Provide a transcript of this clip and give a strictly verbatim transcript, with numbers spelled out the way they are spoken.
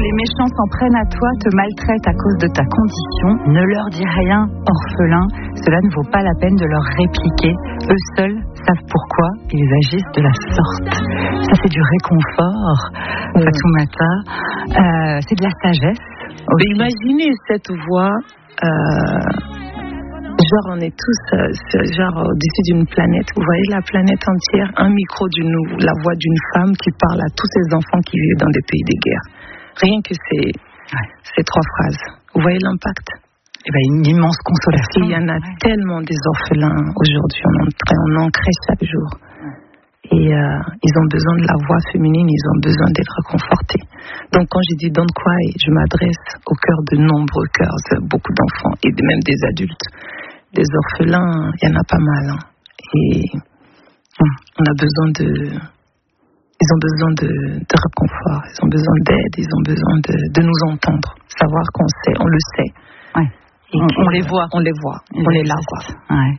les méchants s'en prennent à toi, te maltraitent à cause de ta condition. Ne leur dis rien, orphelin. Cela ne vaut pas la peine de leur répliquer. Eux seuls savent pourquoi ils agissent de la sorte. Ça, c'est du réconfort, mmh. Fatoumata. Euh, c'est de la sagesse. Mais imaginez cette voix... Euh... Genre, on est tous euh, genre au-dessus d'une planète. Vous voyez la planète entière, un micro d'une la voix d'une femme qui parle à tous ces enfants qui vivent dans des pays de guerre. Rien que ces, ouais. ces trois phrases. Vous voyez l'impact? Eh ben, une immense consolation. Il y en a ouais. tellement des orphelins aujourd'hui. On en, on en crée chaque jour. Et euh, ils ont besoin de la voix féminine, ils ont besoin d'être confortés. Donc quand je dis Don't Cry, je m'adresse au cœur de nombreux cœurs, beaucoup d'enfants et même des adultes. Des orphelins, il y en a pas mal. Hein. Et on a besoin de... Ils ont besoin de, de réconfort, ils ont besoin d'aide, ils ont besoin de, de nous entendre. Savoir qu'on sait, on le sait. Ouais. Et on, on les voit. On les voit, ils on est là, quoi. Ouais.